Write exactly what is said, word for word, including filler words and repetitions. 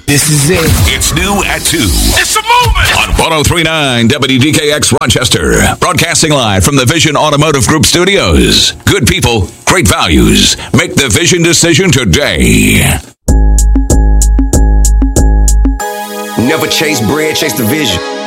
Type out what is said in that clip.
This is it. It's new at two. It's a movement! On one oh three point nine W D K X Rochester. Broadcasting live from the Vision Automotive Group studios. Good people, great values. Make the Vision decision today. Never chase bread, chase the vision.